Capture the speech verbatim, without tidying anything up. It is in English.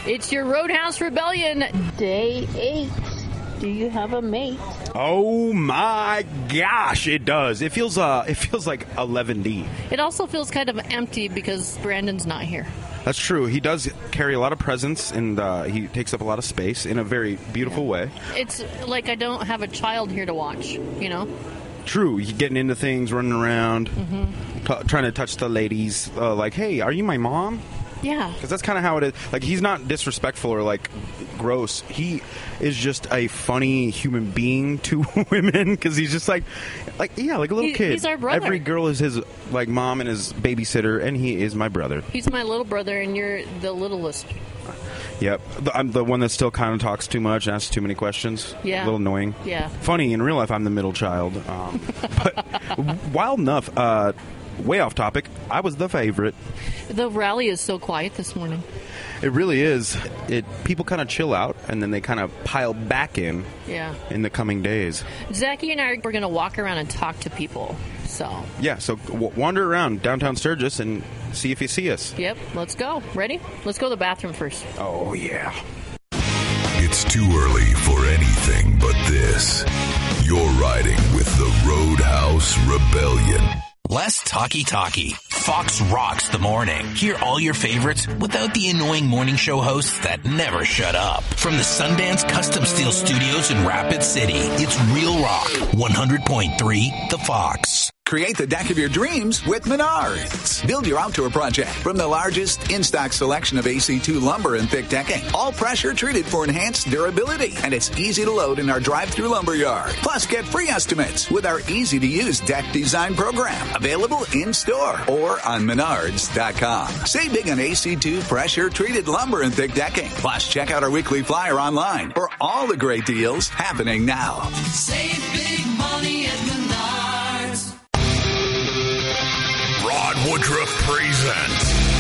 It's your Roadhouse Rebellion, day eight. Do you have a mate? Oh my gosh, it does. It feels uh, it feels like eleven D. It also feels kind of empty because Brandon's not here. That's true. He does carry a lot of presence, and uh, he takes up a lot of space in a very beautiful yeah. way. It's like I don't have a child here to watch, you know? True. He's getting into things, running around, mm-hmm. t- trying to touch the ladies. Uh, like, hey, are you my mom? Yeah. Because that's kind of how it is. Like, he's not disrespectful or, like, gross. He is just a funny human being to women because he's just like, like yeah, like a little he, kid. He's our brother. Every girl is his, like, mom and his babysitter, and he is my brother. He's my little brother, and you're the littlest. Yep. The, I'm the one that still kind of talks too much, asks too many questions. Yeah. A little annoying. Yeah. Funny, in real life, I'm the middle child. Um, but wild enough, uh, way off topic, I was the favorite. The rally is so quiet this morning. It really is. It people kind of chill out, and then they kind of pile back in yeah. in the coming days. Zachy and I are going to walk around and talk to people. So Yeah, so w- wander around downtown Sturgis and see if you see us. Yep, let's go. Ready? Let's go to the bathroom first. Oh, yeah. It's too early for anything but this. You're riding with the Roadhouse Rebellion. Less talky-talky. Fox rocks the morning. Hear all your favorites without the annoying morning show hosts that never shut up. From the Sundance Custom Steel Studios in Rapid City, it's Real Rock, one hundred point three The Fox. Create the deck of your dreams with Menards. Build your outdoor project from the largest in-stock selection of A C two lumber and thick decking. All pressure treated for enhanced durability. And it's easy to load in our drive-through lumber yard. Plus, get free estimates with our easy-to-use deck design program. Available in-store or on menards dot com. Save big on A C two pressure-treated lumber and thick decking. Plus, check out our weekly flyer online for all the great deals happening now. Save big money at Menards. Rod Woodruff presents